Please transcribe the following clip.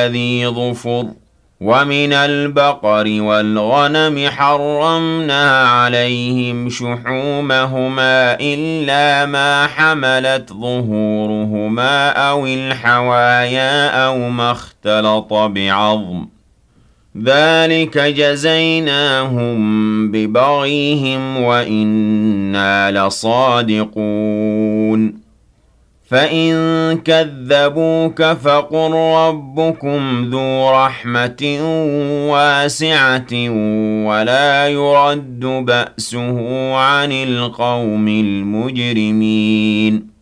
إلا ذي ظفر ومن البقر والغنم حرمنا عليهم شحومهما إلا ما حملت ظهورهما أو الحوايا أو ما اختلط بعظم ذلك جزيناهم ببغيهم وإنا لصادقون فإن كذبوك فقل ربكم ذو رحمة واسعة ولا يرد بأسه عن القوم المجرمين